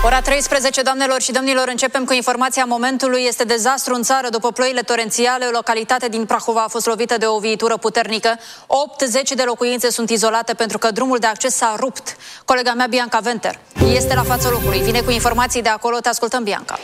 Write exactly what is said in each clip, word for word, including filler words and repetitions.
Ora treisprezece, doamnelor și domnilor, începem cu informația momentului. Este dezastru în țară după ploile torențiale. O localitate din Prahova a fost lovită de o viitură puternică. opt zeci de locuințe sunt izolate pentru că drumul de acces s-a rupt. Colega mea, Bianca Venter, este la fața locului. Vine cu informații de acolo. Te ascultăm, Bianca.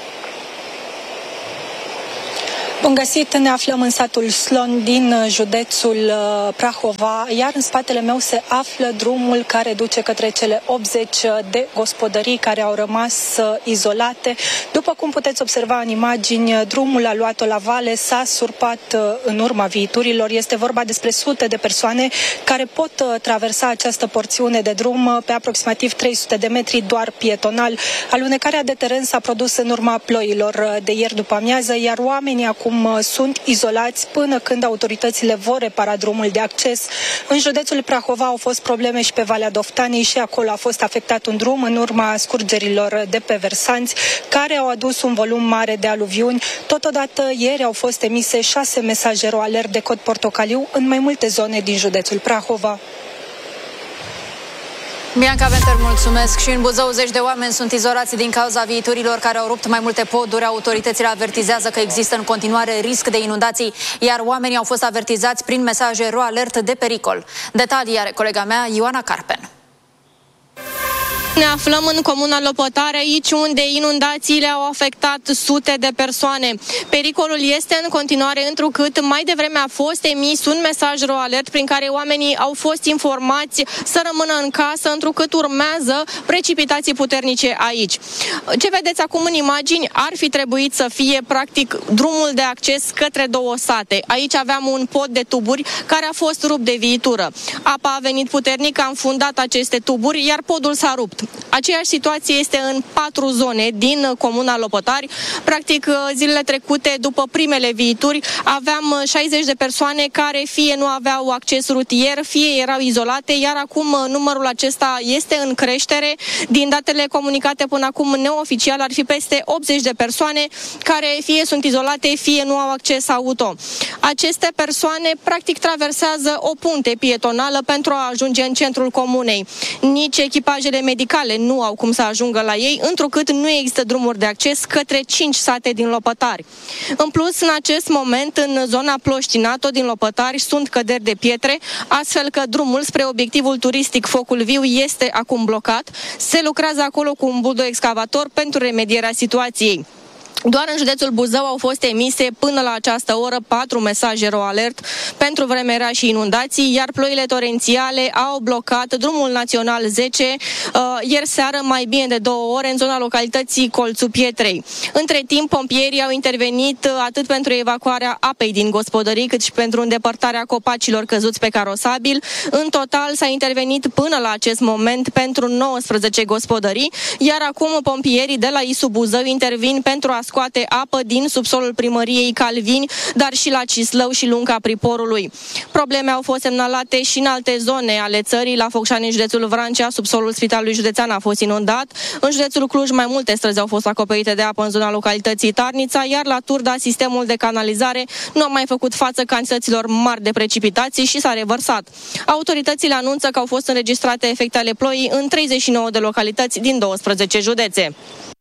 Bun găsit, ne aflăm în satul Slon din județul Prahova, iar în spatele meu se află drumul care duce către cele optzeci de gospodării care au rămas izolate. După cum puteți observa în imagini, drumul a luat-o la vale, s-a surpat în urma viiturilor. Este vorba despre sute de persoane care pot traversa această porțiune de drum pe aproximativ trei sute de metri doar pietonal. Alunecarea de teren s-a produs în urma ploilor de ieri după amiază, iar oamenii acum sunt izolați până când autoritățile vor repara drumul de acces. În județul Prahova au fost probleme și pe Valea Dovtanei și acolo a fost afectat un drum în urma scurgerilor de pe versanți care au adus un volum mare de aluviuni. Totodată ieri au fost emise șase mesaje ro-alert de cod portocaliu în mai multe zone din județul Prahova. Bianca Venter, mulțumesc. Și în Buzău zeci de oameni sunt izolați din cauza viiturilor care au rupt mai multe poduri. Autoritățile avertizează că există în continuare risc de inundații, iar oamenii au fost avertizați prin mesaje ro-alert de pericol. Detalii are colega mea, Ioana Carpen. Ne aflăm în comuna Lopătare, aici unde inundațiile au afectat sute de persoane. Pericolul este în continuare, întrucât mai devreme a fost emis un mesaj ro-alert prin care oamenii au fost informați să rămână în casă, întrucât urmează precipitații puternice aici. Ce vedeți acum în imagini ar fi trebuit să fie practic drumul de acces către două sate. Aici aveam un pod de tuburi care a fost rupt de viitură. Apa a venit puternic, a înfundat aceste tuburi, iar podul s-a rupt. Aceeași situație este în patru zone din comuna Lopătari. Practic, zilele trecute, după primele viituri, aveam șaizeci de persoane care fie nu aveau acces rutier, fie erau izolate, iar acum numărul acesta este în creștere. Din datele comunicate până acum neoficial, ar fi peste optzeci de persoane care fie sunt izolate, fie nu au acces auto. Aceste persoane, practic, traversează o punte pietonală pentru a ajunge în centrul comunei. Nici echipajele medicale nu au cum să ajungă la ei, întrucât nu există drumuri de acces către cinci sate din Lopătari. În plus, în acest moment, în zona Ploștinato din Lopătari sunt căderi de pietre, astfel că drumul spre obiectivul turistic Focul Viu este acum blocat. Se lucrează acolo cu un buldo-excavator pentru remedierea situației. Doar în județul Buzău au fost emise până la această oră patru mesaje ro-alert pentru vreme rea și inundații, iar ploile torențiale au blocat drumul național zece uh, ieri seară mai bine de două ore în zona localității Colțul Pietrei. Între timp, pompierii au intervenit atât pentru evacuarea apei din gospodării, cât și pentru îndepărtarea copacilor căzuți pe carosabil. În total s-a intervenit până la acest moment pentru nouăsprezece gospodării, iar acum pompierii de la I S U Buzău intervin pentru a scoate apă din subsolul primăriei Calvini, dar și la Cislău și Lunca Priporului. Probleme au fost semnalate și în alte zone ale țării. La Focșani, în județul Vrancea, subsolul Spitalului Județean a fost inundat. În județul Cluj, mai multe străzi au fost acoperite de apă în zona localității Tarnița, iar la Turda, sistemul de canalizare nu a mai făcut față cantităților mari de precipitații și s-a revărsat. Autoritățile anunță că au fost înregistrate efecte ale ploii în treizeci și nouă de localități din douăsprezece județe.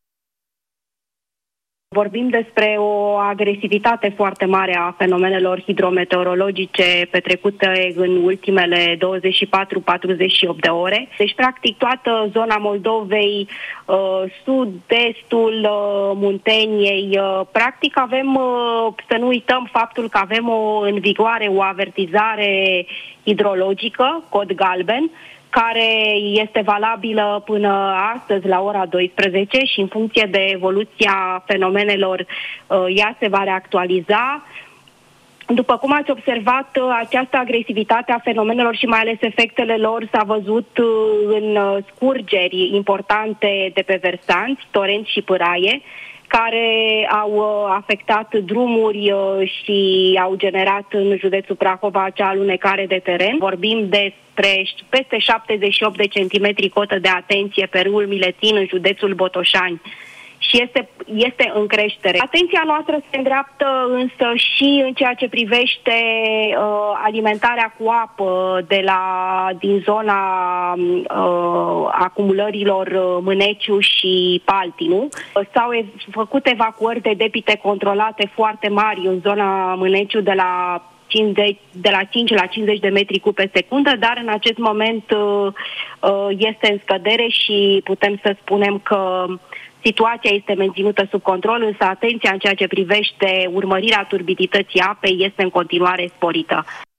Vorbim despre o agresivitate foarte mare a fenomenelor hidrometeorologice petrecute în ultimele douăzeci și patru patruzeci și opt de ore. Deci, practic, toată zona Moldovei, sud-estul Munteniei, practic avem, să nu uităm faptul că avem o, în vigoare o avertizare hidrologică, cod galben, care este valabilă până astăzi la ora douăsprezece și în funcție de evoluția fenomenelor ea se va reactualiza. După cum ați observat, această agresivitate a fenomenelor și mai ales efectele lor s-a văzut în scurgeri importante de pe versanți, torenți și pâraie, care au afectat drumuri și au generat în județul Prahova acea alunecare de teren. Vorbim despre peste șaptezeci și opt de centimetri cotă de atenție pe râul Milețin în județul Botoșani, și este, este în creștere. Atenția noastră se îndreaptă însă și în ceea ce privește uh, alimentarea cu apă de la, din zona uh, acumulărilor Mâneciu și Paltinu. S-au ev- făcut evacuări de debite controlate foarte mari în zona Mâneciu de la cincizeci, de la cinci la cincizeci de metri cub pe secundă, dar în acest moment uh, uh, este în scădere și putem să spunem că situația este menținută sub control, însă atenția în ceea ce privește urmărirea turbidității apei este în continuare sporită.